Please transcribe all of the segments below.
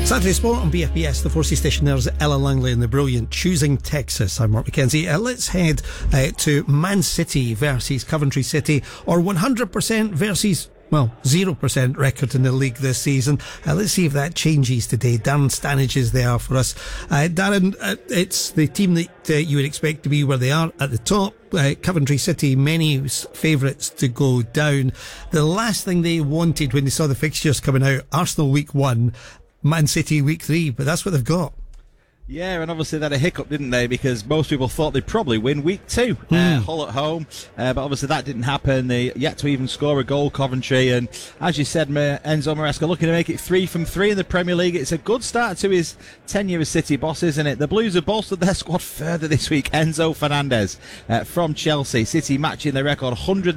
Saturday Sport on BFBS, the 4C station. There's Ella Langley and the brilliant Choosing Texas. I'm Mark McKenzie. Let's head to Man City versus Coventry City, or 100% versus, well, 0% record in the league this season. Let's see if that changes today. Darren Stanage is there for us. Darren, it's the team that you would expect to be where they are at the top. Coventry City, many favourites to go down. The last thing they wanted when they saw the fixtures coming out, Arsenal week 1, Man City week 3, but that's what they've got. Yeah, and obviously they had a hiccup, didn't they? Because most people thought they'd probably win week 2. Hull at home. But obviously that didn't happen. They yet to even score a goal, Coventry. And as you said, Enzo Maresca looking to make it 3 from 3 in the Premier League. It's a good start to his tenure as City boss, isn't it? The Blues have bolstered their squad further this week. Enzo Fernandez from Chelsea. City matching their record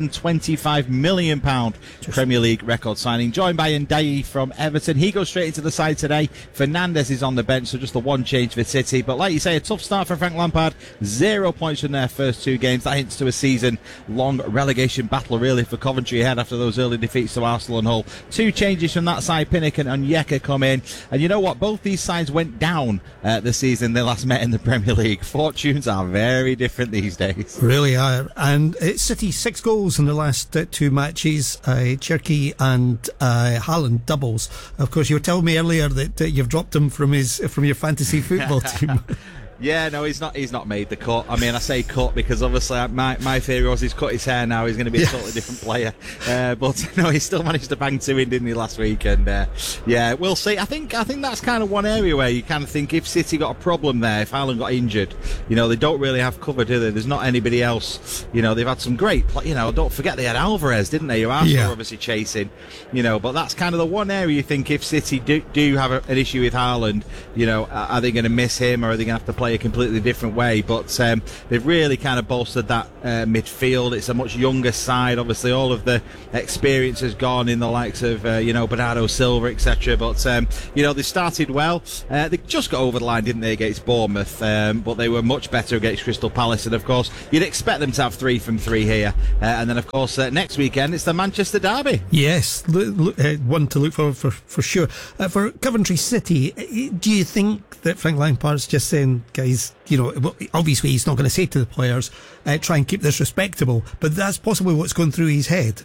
£125 million Premier League record signing. Joined by Ndiaye from Everton. He goes straight into the side today. Fernandez is on the bench, so just the one change for City. But like you say, a tough start for Frank Lampard. 0 points from their first 2 games. That hints to a season-long relegation battle really for Coventry ahead after those early defeats to Arsenal and Hull. 2 changes from that side. Pinnock and Onyeka come in. And you know what? Both these sides went down this season they last met in the Premier League. Fortunes are very different these days. Really are. And City 6 goals in the last 2 matches. Cherki and Haaland doubles. Of course, you were telling me earlier that you've dropped him from your fantasy football team. Yeah, no, he's not made the cut. I mean, I say cut because obviously my theory was he's cut his hair now. He's going to be a totally different player. But no, he still managed to bang 2 in, didn't he, last week? And yeah, we'll see. I think that's kind of one area where you kind of think if City got a problem there, if Haaland got injured, they don't really have cover, do they? There's not anybody else. They've had some great, don't forget they had Alvarez, didn't they? Who Arsenal were obviously chasing. But that's kind of the one area you think if City do have an issue with Haaland, are they going to miss him or are they going to have to play a completely different way? But they've really kind of bolstered that midfield. It's a much younger side. Obviously all of the experience has gone in the likes of Bernardo Silva, etc. But they started well. They just got over the line, didn't they, against Bournemouth, but they were much better against Crystal Palace. And of course you'd expect them to have 3 from 3 here, and then of course next weekend it's the Manchester derby. Yes, one to look forward for sure. For Coventry City, do you think that Frank Lampard's just saying, guys, obviously he's not going to say to the players, try and keep this respectable, but that's possibly what's going through his head?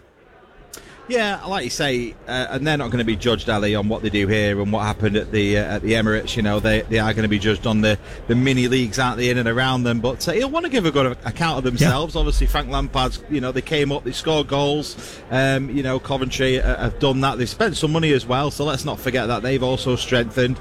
Yeah, like you say, and they're not going to be judged, are they, on what they do here and what happened at the Emirates. They are going to be judged on the mini leagues, aren't they, in and around them. But he'll want to give a good account of themselves. Yeah. Obviously, Frank Lampard's, they came up, they scored goals. Coventry have done that. They've spent some money as well, so let's not forget that they've also strengthened.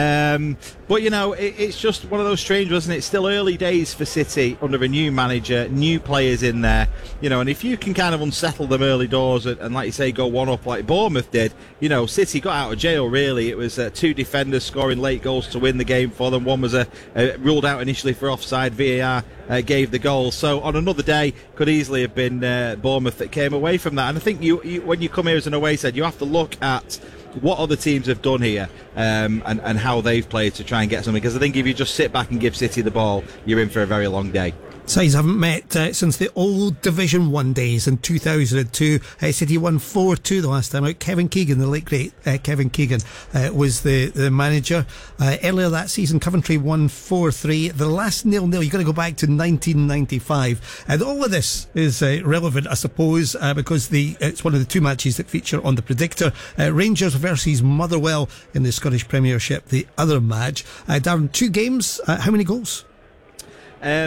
But it's just one of those strange, wasn't it? It's still early days for City under a new manager, new players in there. And if you can kind of unsettle them early doors and like you say, go 1-up like Bournemouth did, City got out of jail, really. It was 2 defenders scoring late goals to win the game for them. One was ruled out initially for offside. VAR gave the goal. So on another day, could easily have been Bournemouth that came away from that. And I think you when you come here as an away side, you have to look at what other teams have done here and how they've played to try and get something. Because I think if you just sit back and give City the ball, you're in for a very long day. Sides haven't met since the old Division 1 days in 2002. City won 4-2 the last time out. Kevin Keegan, the late great Kevin Keegan, was the manager. Earlier that season, Coventry won 4-3. The last 0-0, you've got to go back to 1995. And all of this is relevant, I suppose, because it's one of the 2 matches that feature on the Predictor. Rangers versus Motherwell in the Scottish Premiership, the other match. Darren, 2 games, how many goals? I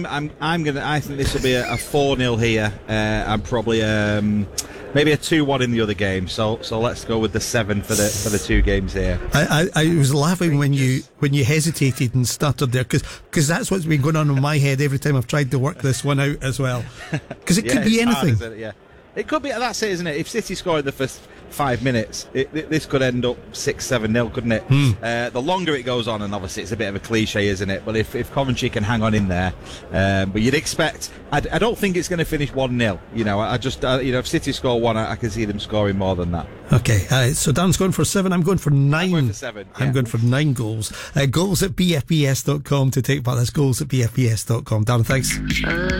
think this will be a 4-0 here, and probably maybe a 2-1 in the other game. So let's go with the 7 for the 2 games here. I was laughing when you hesitated and stuttered there because that's what's been going on in my head every time I've tried to work this one out as well. Because it could be anything. Hard, yeah. It could be. That's it, isn't it? If City scored the first 5 minutes, this could end up 6-7-0, couldn't it? The longer it goes on, and obviously it's a bit of a cliche, isn't it? But if Coventry can hang on in there, but you'd expect. I don't think it's going to finish 1-0. I just if City score 1, I can see them scoring more than that. Okay, so Dan's going for 7. I'm going for 9. I'm going for 7. Yeah. I'm going for 9 goals. Goals at bfbs.com to take part. That's goals at bfbs.com. Dan, thanks.